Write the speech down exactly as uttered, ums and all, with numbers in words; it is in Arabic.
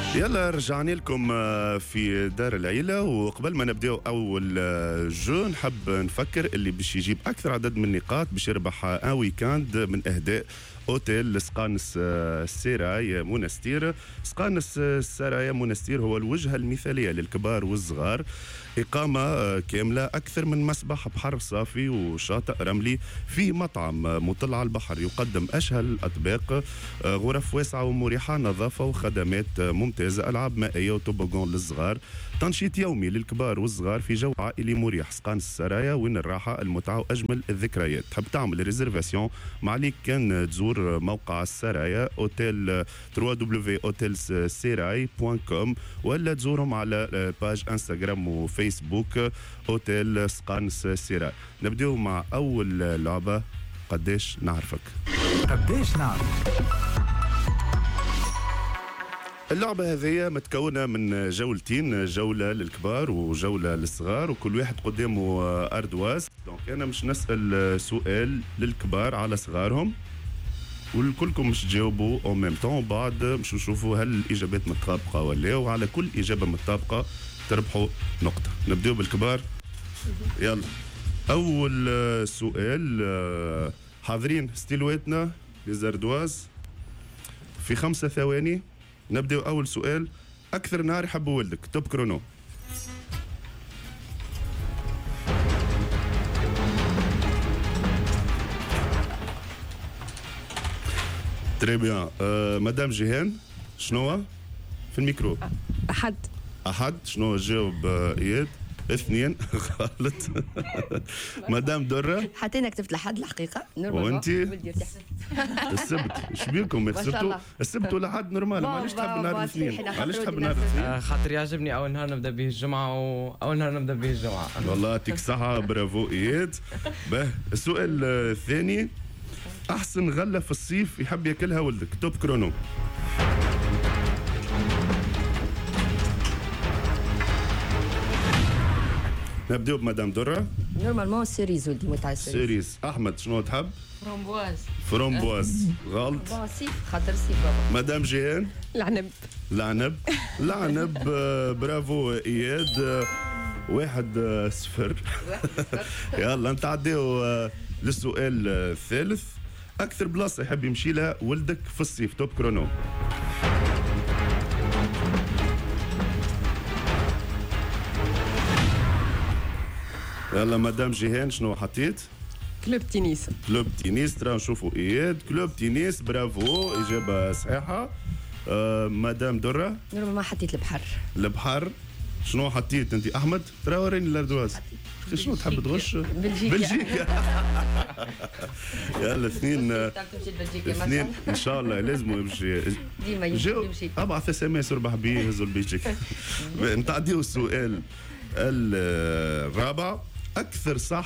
يلا رجعنا لكم في دار العيلة، وقبل ما نبداو أول جو نحب نفكر اللي باش يجيب أكثر عدد من النقاط باش يربح ان ويكاند من إهداء اوتيل سقانس السراي منستير. سقانس السراي منستير هو الوجهة المثالية للكبار والصغار، إقامة كاملة، أكثر من مسبح، بحر صافي وشاطئ رملي، في مطعم مطل على البحر يقدم أشهى الأطباق، غرف واسعة ومريحة، نظافة وخدمات ممتازة، ألعاب مائية وتوبوغون للصغار، تنشيط يومي للكبار والصغار في جو عائلي مريح. سقانس السرايا، وين الراحة، المتعة وأجمل الذكريات. تحب تعمل ريزرفاسيون ما عليك كان تزور موقع السرايا اوتيل دبليو دبليو دبليو دوت اوتيل سراي دوت كوم، ولا تزورهم على باج انستغرام وفيسبوك اوتيل سقانس السراي. نبداو مع أول لعبة، قديش نعرفك. قديش نعرف. اللعبة هذه متكونة من جولتين، جولة للكبار وجولة للصغار، وكل واحد قدامه أردواس. دونك أنا مش نسأل سؤال للكبار على صغارهم، والكلكم مش تجاوبوا أو ميم طون، بعد مش نشوفوا هل الإجابات متطابقة ولا، وعلى كل إجابة متطابقة تربحوا نقطة. نبدأ بالكبار. يلا أول سؤال، حاضرين ستيلواتنا لزردواز في خمسة ثواني. نبدأ أول سؤال، أكثر نهار يحبوا ولدك، توب كرونو. تري بيان. أه مدام جيهان، شنو في الميكرو؟ أحد. أحد. شنو جاوب إياد؟ اثنين. غلط. مدام درة، حتى انا كتبت لحد الحقيقه. وانتي السبت. ايش بيكم خسرتوا السبت ولا حد نورمال؟ معليش تحب نهار الاثنين؟ معليش تحب نهار الاثنين؟ خاطر يعجبني اول نهار نبدا به الجمعه، واول نهار نبدا به الجمعه. والله يعطيك الصحه، برافو اياد. باه السؤال الثاني، احسن غله في الصيف يحب ياكلها ولدك، توب كرونو. نبداو بمدام درة. نورمالمون سيريز ولدي متاع السيريز. سيريز. احمد شنو تحب؟ فرومبواز. فرومبواز. غلط. بون صيف، خاطر صيف بابا. مدام جيهان. العنب. العنب. العنب. برافو اياد. واحد صفر. يلا نتعداو للسؤال الثالث، اكثر بلاصه يحب يمشي لها ولدك في الصيف، توب كرونو. يلا مدام جيهان شنو حطيت؟ كلوب تينيس. كلوب تينيس. ترى نشوفوا اياد. كلوب تينيس، برافو، اجابه صحيحه. آه مدام درة. نورمال ما حطيت البحر. البحر. شنو حطيت انت احمد؟ ترى وريني الاردواز. شنو تحب تغش؟ بلجيكا. بلجيكا. يلا اثنين اثنين ان شاء الله لازم يمشي. ديما يمشي. ابعث اس ام اس اربح بيه هزوا البلجيكا. نتعديو السؤال الرابع، اكثر صح